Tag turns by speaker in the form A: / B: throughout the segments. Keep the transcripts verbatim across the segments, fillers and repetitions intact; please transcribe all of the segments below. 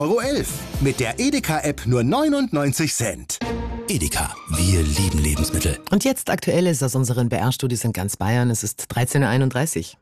A: Euro elf. Mit der Edeka-App nur neunundneunzig Cent. Edeka, wir lieben Lebensmittel.
B: Und jetzt Aktuelles aus unseren B R-Studios in ganz Bayern. Es ist dreizehn Uhr einunddreißig.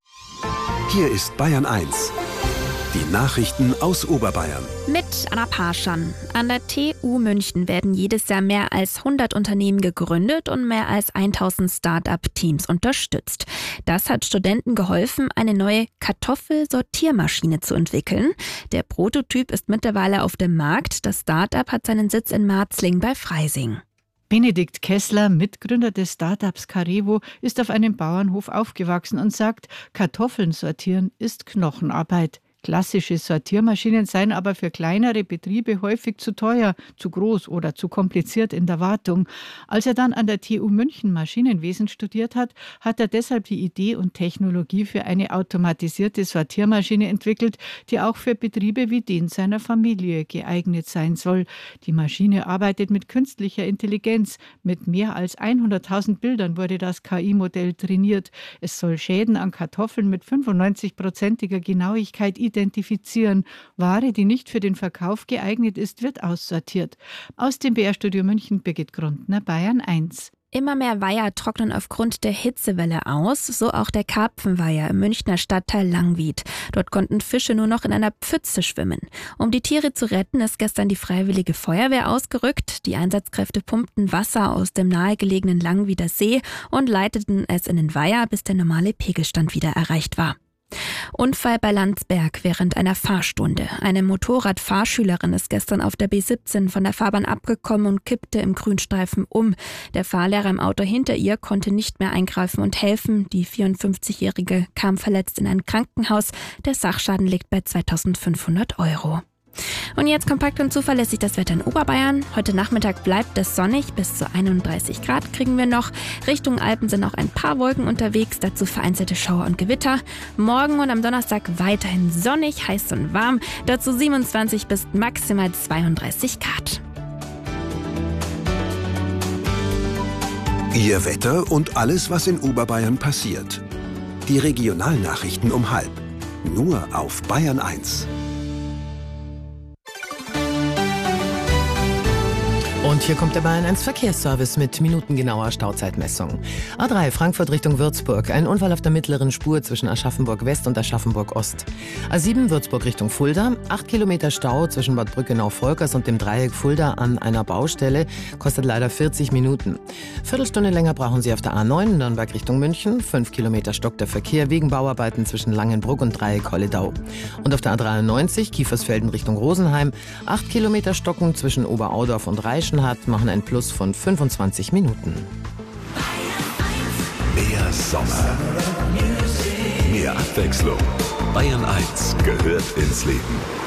C: Hier ist Bayern eins. Die Nachrichten aus Oberbayern.
D: Mit Anna Parschan. An der T U München werden jedes Jahr mehr als hundert Unternehmen gegründet und mehr als tausend Start-up-Teams unterstützt. Das hat Studenten geholfen, eine neue Kartoffelsortiermaschine zu entwickeln. Der Prototyp ist mittlerweile auf dem Markt. Das Start-up hat seinen Sitz in Marzling bei Freising.
E: Benedikt Kessler, Mitgründer des Startups Carevo, ist auf einem Bauernhof aufgewachsen und sagt, Kartoffeln sortieren ist Knochenarbeit. Klassische Sortiermaschinen seien aber für kleinere Betriebe häufig zu teuer, zu groß oder zu kompliziert in der Wartung. Als er dann an der T U München Maschinenwesen studiert hat, hat er deshalb die Idee und Technologie für eine automatisierte Sortiermaschine entwickelt, die auch für Betriebe wie den seiner Familie geeignet sein soll. Die Maschine arbeitet mit künstlicher Intelligenz. Mit mehr als hunderttausend Bildern wurde das K I-Modell trainiert. Es soll Schäden an Kartoffeln mit fünfundneunzig-prozentiger Genauigkeit identifizieren. Ware, die nicht für den Verkauf geeignet ist, wird aussortiert. Aus dem B R-Studio München, Birgit Grundner, Bayern eins.
D: Immer mehr Weiher trocknen aufgrund der Hitzewelle aus, so auch der Karpfenweiher im Münchner Stadtteil Langwied. Dort konnten Fische nur noch in einer Pfütze schwimmen. Um die Tiere zu retten, ist gestern die Freiwillige Feuerwehr ausgerückt. Die Einsatzkräfte pumpten Wasser aus dem nahegelegenen Langwieder See und leiteten es in den Weiher, bis der normale Pegelstand wieder erreicht war. Unfall bei Landsberg während einer Fahrstunde. Eine Motorradfahrschülerin ist gestern auf der B siebzehn von der Fahrbahn abgekommen und kippte im Grünstreifen um. Der Fahrlehrer im Auto hinter ihr konnte nicht mehr eingreifen und helfen. Die vierundfünfzigjährige kam verletzt in ein Krankenhaus. Der Sachschaden liegt bei zweitausendfünfhundert Euro. Und jetzt kompakt und zuverlässig das Wetter in Oberbayern. Heute Nachmittag bleibt es sonnig, bis zu einunddreißig Grad kriegen wir noch. Richtung Alpen sind noch ein paar Wolken unterwegs, dazu vereinzelte Schauer und Gewitter. Morgen und am Donnerstag weiterhin sonnig, heiß und warm, dazu siebenundzwanzig bis maximal zweiunddreißig Grad.
C: Ihr Wetter und alles, was in Oberbayern passiert. Die Regionalnachrichten um halb. Nur auf Bayern eins.
B: Und hier kommt der Bayern eins Verkehrsservice mit minutengenauer Stauzeitmessung. A drei Frankfurt Richtung Würzburg. Ein Unfall auf der mittleren Spur zwischen Aschaffenburg West und Aschaffenburg Ost. A sieben Würzburg Richtung Fulda. Acht Kilometer Stau zwischen Bad Brückenau-Volkers und dem Dreieck Fulda an einer Baustelle. Kostet leider vierzig Minuten. Viertelstunde länger brauchen Sie auf der A neun Nürnberg Richtung München. Fünf Kilometer stockt der Verkehr wegen Bauarbeiten zwischen Langenbruck und Dreieck Holledau. Und auf der A dreiundneunzig Kiefersfelden Richtung Rosenheim. Acht Kilometer stocken zwischen Oberaudorf und Reischen hat, machen ein Plus von fünfundzwanzig Minuten.
F: Mehr Sommer. Mehr Abwechslung. Bayern eins gehört ins Leben.